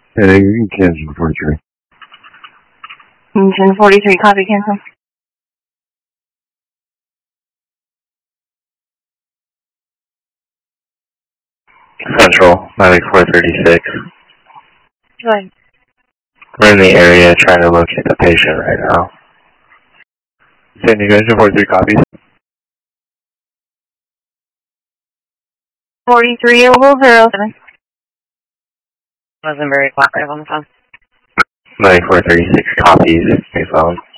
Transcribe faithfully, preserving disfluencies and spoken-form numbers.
Hey, you can cancel forty-three. Engine forty-three, copy, cancel. Central, ninety-four thirty-six. Go ahead. We're in the area trying to locate the patient right now. San Diego, Engine forty-three copies. forty-three, zero zero seven. Wasn't very cooperative on the phone. ninety-four thirty-six copies, your phone.